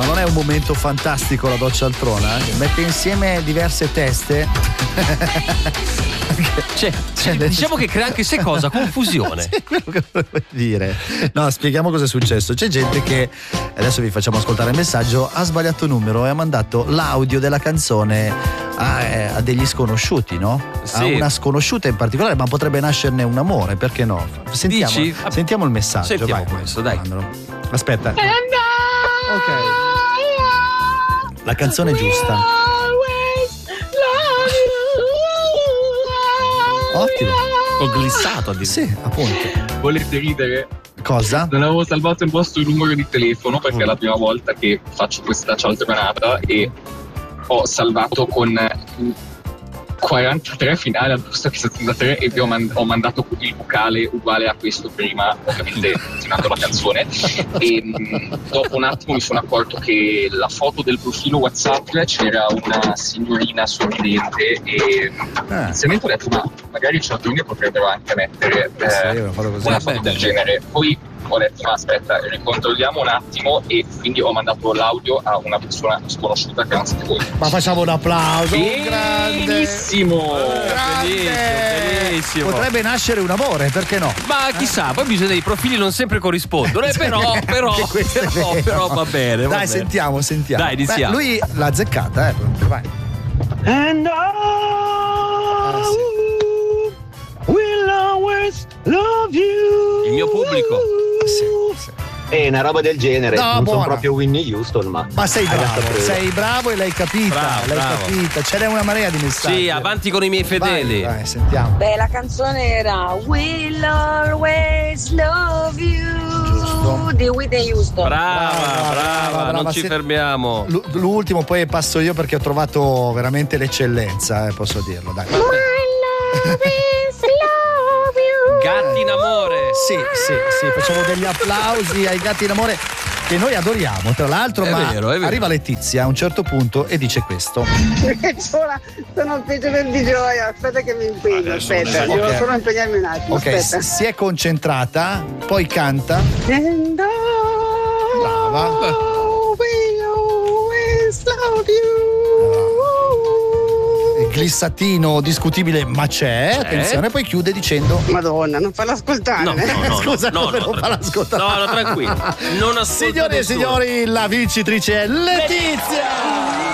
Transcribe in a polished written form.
Ma non è un momento fantastico la doccia altrona? Mette insieme diverse teste. Diciamo che crea anche se cosa? Confusione. Sì, quello che volevo dire. No, spieghiamo cosa è successo. C'è gente che, adesso vi facciamo ascoltare il messaggio, ha sbagliato numero e ha mandato l'audio della canzone a degli sconosciuti, no? Sì. A una sconosciuta in particolare, ma potrebbe nascerne un amore, perché no? Sentiamo il messaggio. Sentiamo vai. questo, dai. Aspetta. Ok. La canzone giusta. Ottimo. Ho glissato Sì, appunto. Volete ridere? Cosa? Non avevo salvato il vostro numero di telefono perché è la prima volta che faccio questa cialtronata e ho salvato con 43 finale al posto che 73 e vi ho mandato il vocale uguale a questo prima, ovviamente continuando la canzone, e dopo un attimo mi sono accorto che la foto del profilo WhatsApp c'era una signorina sorridente e inizialmente ho detto ma magari i cialtroni potrebbero anche mettere una foto del genere, poi ho detto ma aspetta, ricontrolliamo un attimo e quindi ho mandato l'audio a una persona sconosciuta che non siete voi. Ma facciamo un applauso. Benissimo. Benissimo. Potrebbe nascere un amore, perché no? Ma chissà, poi bisogna dei profili non sempre corrispondono, però va bene. Dai, sentiamo. Dai, iniziamo. Lui l'ha azzeccata, vai. And I will always love you. Il mio pubblico. Sì. È una roba del genere. No, non buona. sono proprio Whitney Houston, ma sei bravo e l'hai capita. Bravo. Ce n'è una marea di messaggi. Sì, avanti con i miei fedeli. Vai, sentiamo. Beh, la canzone era Will Always Love You di Whitney Houston. Brava, non ci fermiamo. L'ultimo poi passo io perché ho trovato veramente l'eccellenza, posso dirlo, dai. Will Always Love You. Gatti in amore. Sì, facciamo degli applausi ai gatti in amore che noi adoriamo, tra l'altro, È vero. Arriva Letizia a un certo punto e dice questo. Sono peggio di gioia, aspetta che mi impegno, devo solo impegnarmi un attimo. Ok, aspetta. si è concentrata, poi canta. Brava. Il glissatino discutibile, ma c'è. Attenzione, poi chiude dicendo: Madonna, non farla ascoltare. No. Scusa, non farla ascoltare. No, tranquillo. Non ascolta Signore e nessuno. signori, la vincitrice è Letizia.